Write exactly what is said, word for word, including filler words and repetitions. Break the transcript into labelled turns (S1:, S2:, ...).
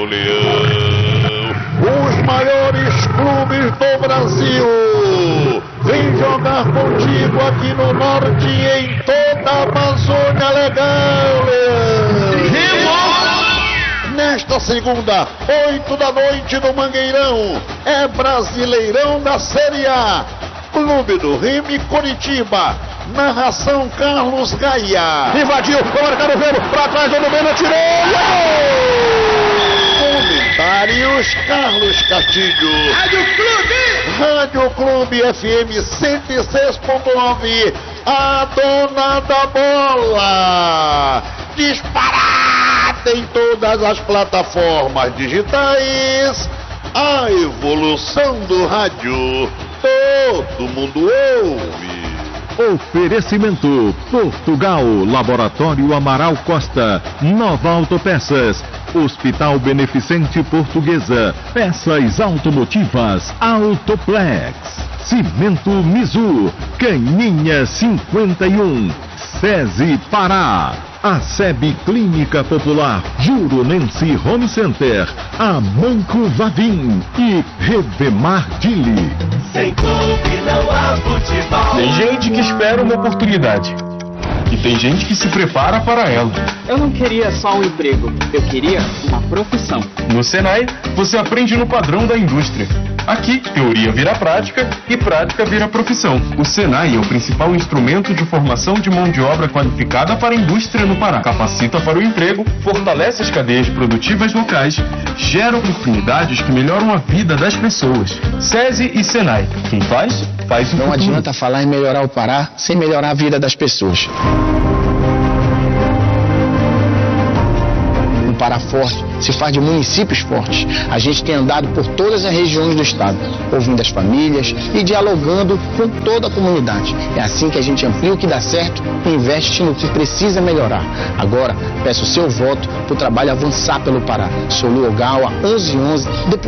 S1: Leão. Os maiores clubes do Brasil vêm jogar contigo aqui no norte e em toda a Amazônia Legal, Leão. Nesta segunda, oito da noite no Mangueirão, é Brasileirão da Série A. Clube do Remy Coritiba. Narração Carlos Gaia.
S2: Invadiu, foi marcado o Remo, pra trás do Numeno, tirou e
S1: gol! Comentários Carlos Castilho.
S2: Rádio Clube!
S1: Rádio Clube F M cento e seis ponto nove, a dona da bola. Disparada em todas as plataformas digitais. A evolução do rádio. Todo mundo ouve.
S3: Oferecimento Portugal, Laboratório Amaral Costa, Nova Autopeças, Hospital Beneficente Portuguesa, Peças Automotivas Autoplex, Cimento Mizu, Caninha cinquenta e um, SESI Pará, a SEB Clínica Popular, Juronense Home Center, Amanco Vavim e Revemar Dili.
S4: Sem clube não há futebol.
S5: Tem gente que espera uma oportunidade e tem gente que se prepara para ela.
S6: Eu não queria só um emprego, eu queria uma profissão.
S5: No Senai, você aprende no padrão da indústria. Aqui, teoria vira prática e prática vira profissão. O Senai é o principal instrumento de formação de mão de obra qualificada para a indústria no Pará. Capacita para o emprego, fortalece as cadeias produtivas locais, gera oportunidades que melhoram a vida das pessoas. SESI e Senai. Quem faz, faz o
S7: Não
S5: futuro.
S7: adianta falar em melhorar o Pará sem melhorar a vida das pessoas. Pará forte se faz de municípios fortes. A gente tem andado por todas as regiões do estado, ouvindo as famílias e dialogando com toda a comunidade. É assim que a gente amplia o que dá certo e investe no que precisa melhorar. Agora, peço o seu voto para o trabalho avançar pelo Pará. Sou Luogawa, onze onze, deputado.